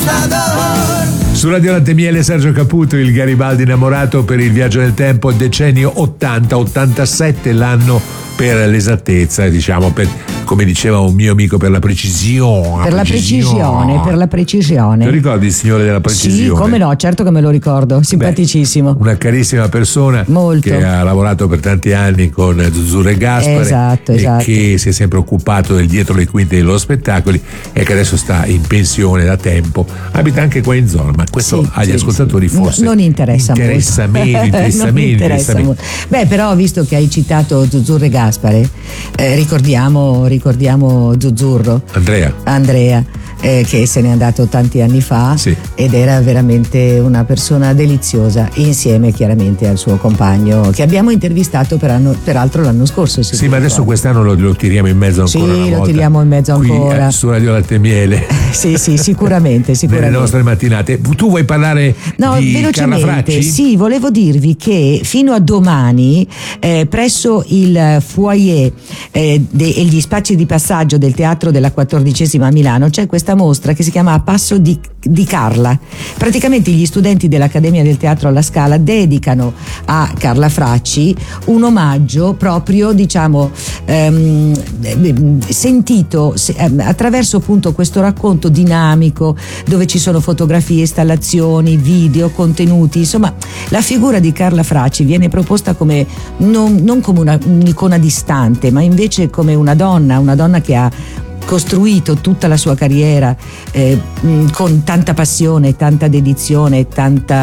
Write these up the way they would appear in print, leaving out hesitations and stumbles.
Su Radio Latte Miele Sergio Caputo, il Garibaldi innamorato per il viaggio nel tempo, decennio 80-87, l'anno per l'esattezza, diciamo, come diceva un mio amico, per la precisione. Per la precisione. Ti ricordi il signore della precisione? Sì, come no, certo che me lo ricordo, simpaticissimo. Una carissima persona. Molto. Che ha lavorato per tanti anni con Zuzzurro e Gaspare. Esatto. Che si è sempre occupato del dietro le quinte dei loro spettacoli e che adesso sta in pensione da tempo. Abita anche qua in zona, ma questo agli ascoltatori forse non interessa molto. Beh, però visto che hai citato Zuzzurro e Gaspare, ricordiamo Zuzzurro, Andrea, che se n'è andato tanti anni fa, ed era veramente una persona deliziosa, insieme chiaramente al suo compagno che abbiamo intervistato peraltro l'anno scorso. Sì, ma adesso quest'anno lo tiriamo in mezzo ancora una volta. Sì, lo tiriamo in mezzo ancora. Qui, su Radio Latte Miele. Sì, sicuramente. Nelle nostre mattinate. Tu vuoi parlare di Carla Fracci? Sì, volevo dirvi che fino a domani presso il foyer e gli spazi di passaggio del Teatro della 14ª a Milano c'è questa mostra che si chiama A Passo di Carla. Praticamente gli studenti dell'Accademia del Teatro alla Scala dedicano a Carla Fracci un omaggio proprio, diciamo, sentito attraverso appunto questo racconto dinamico dove ci sono fotografie, installazioni, video, contenuti. Insomma, la figura di Carla Fracci viene proposta come non come un'icona distante, ma invece come una donna che ha costruito tutta la sua carriera con tanta passione, tanta dedizione, tanta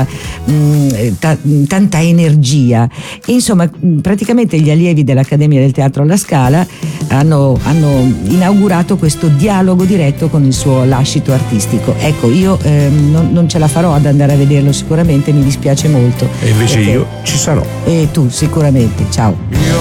energia. E insomma, praticamente gli allievi dell'Accademia del Teatro alla Scala hanno inaugurato questo dialogo diretto con il suo lascito artistico. Ecco, io non ce la farò ad andare a vederlo sicuramente, mi dispiace molto. E invece io ci sarò. E tu sicuramente, ciao.